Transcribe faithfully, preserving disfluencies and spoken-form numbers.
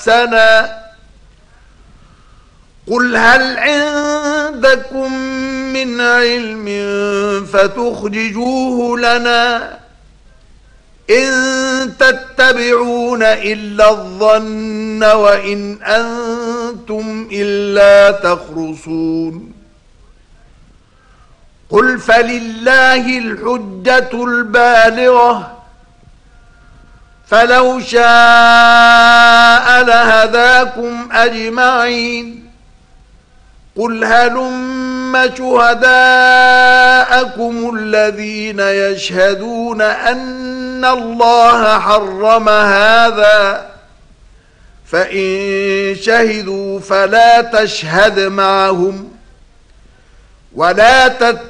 أحسنا قل هل عندكم من علم فتخرجوه لنا إن تتبعون إلا الظن وإن أنتم إلا تخرصون قل فلله الحجة البالغة فلو شاء لهداكم أجمعين قل هلم شهداءكم الذين يشهدون أن الله حرم هذا فإن شهدوا فلا تشهد معهم ولا تتبعوا